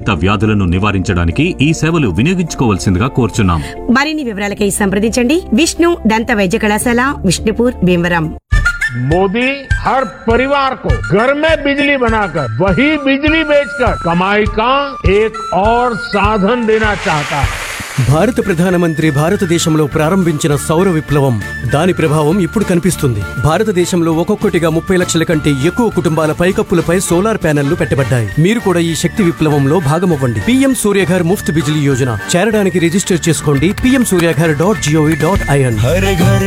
సంబంధిత వ్యాధులను నివారించడానికి ఈ సేవలు వినియోగించుకోవాల్సిందిగా కోరుచున్నాం. మరిన్ని వివరాలకై సంప్రదించండి విష్ణు దంత వైద్య కళాశాల, విష్ణుపూర్, భీమవరం. मोदी हर परिवार को घर में बिजली बनाकर वही बिजली बेचकर कमाई का एक और साधन देना चाहता है. భారత ప్రధానమంత్రి భారతదేశంలో ప్రారంభించిన సౌర విప్లవం, దాని ప్రభావం ఇప్పుడు కనిపిస్తుంది. భారతదేశంలో ఒక్కొక్కటిగా 30 లక్షల కంటే ఎక్కువ కుటుంబాల పైకప్పులపై సోలార్ ప్యానెళ్లు పెట్టబడ్డాయి. మీరు కూడా ఈ శక్తి విప్లవంలో భాగమవ్వండి. పీఎం సూర్యఘర్ ముఫ్త్ బిజిలీ యోజన చేరడానికి రిజిస్టర్ చేసుకోండి. pmsuryaghar.gov.in.